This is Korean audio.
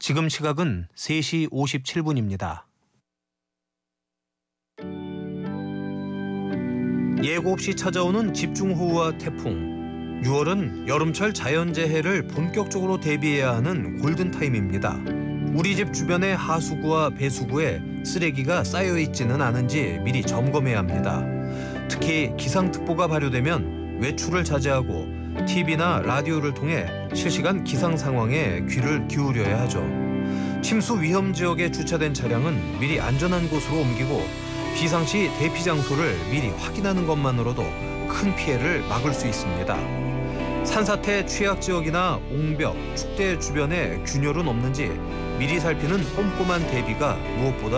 지금 시각은 3시 57분입니다. 예고 없이 찾아오는 집중호우와 태풍. 6월은 여름철 자연재해를 본격적으로 대비해야 하는 골든타임입니다. 우리 집 주변의 하수구와 배수구에 쓰레기가 쌓여있지는 않은지 미리 점검해야 합니다. 특히 기상특보가 발효되면 외출을 자제하고 TV나 라디오를 통해 실시간 기상 상황에 귀를 기울여야 하죠. 침수 위험 지역에 주차된 차량은 미리 안전한 곳으로 옮기고 비상시 대피 장소를 미리 확인하는 것만으로도 큰 피해를 막을 수 있습니다. 산사태 취약 지역이나 옹벽, 축대 주변에 균열은 없는지 미리 살피는 꼼꼼한 대비가 무엇보다